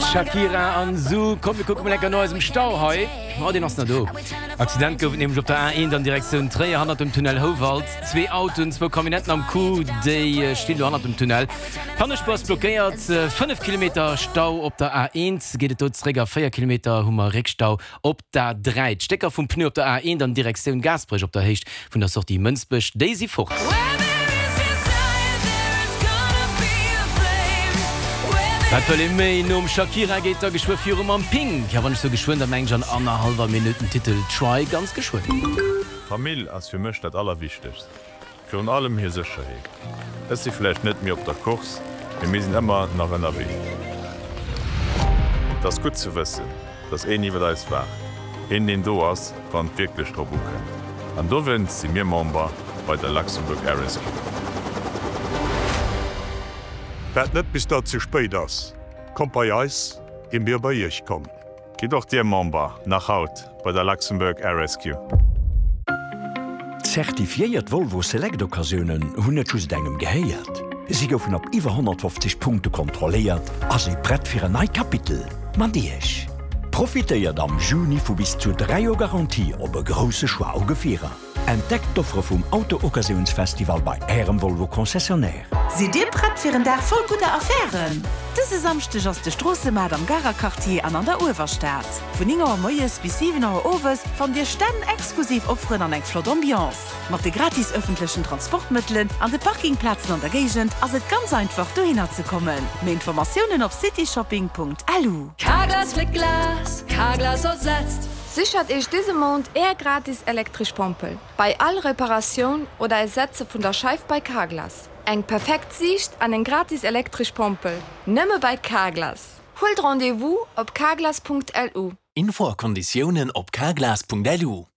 Shakira an Su kom guck mal lecker neues im Stau he. Oh, den hast du. Accident gouf nämlich op der A1 an Direktion 300 im Tunnel Howald. 2 Autos, 2 Kabinetten am Kuh, die stehen an dem Tunnel. Pannespurs blockiert 5 Kilometer Stau op der A1, geht dort 4 Kilometer Hummer Rückstau op der 3. Stecker vom Pneu op der A1 an Direktion Gasbrech op der Hecht von der Sortie Münzbüsch Daisy Fuchs. Shakira geht der geschw am Pink. Ja, wann ich so geschwind der Menge an 1,5 Minuten Titel Try ganz geschwind. Familie als für mich das allerwichtigste. Für allem hier sicher. Es sie vielleicht nicht mehr auf der Kurs, wir müssen immer nach einer Weg. Das ist gut zu wissen, dass nie wieder ist war. In den Doas waren wirklich Trabuken. Und da sind sie mir Member bei der Luxemburg Air Rescue. Dat net bis dat zu spéit ass. Kom bei Eis, in mir bei ich kom. Geh doch dir Member nach Haut bei der Luxemburg Air Rescue. Zertifiiert Volvo Select-Occasionen hunn net just engem gehéiert. Sie goufen op iwwer 150 Punkte kontrolliert, as e brett fir een nei Kapitel. Man Diech. Profitéiert am Juni vu bis zu 3 Jo Garantie op e grosse Schwaugefierer. Entdeckt d'Offre vum Auto-Occasionsfestival bei Ärem Volvo Konzessionär. Sie dir brett fir der voll gute Affären. Dëse samstech ass de Strossemat am Garakartier an der Uwerstaat. Vun 9 Moies bis 7 Owes van Dir Stänn exklusiv offren an eng Flot-Ambiance. Mat de gratis öffentlichen Transportmitteln an de Parkingplatzen an der Gegend ass et ganz einfach do hinzukommen. Mehr Informationen auf cityshopping.lu. Carglass Flickglas, Carglass ersetzt. Sichert ich diesen Monat eher gratis elektrisch Pompel. Bei all Reparation oder Ersätze von der Scheibe bei Carglass. Eng perfekt Sicht an den gratis elektrisch Pompel. Nimme bei Carglass. Holt Rendezvous op carglass.lu. Info Konditionen op carglass.lu.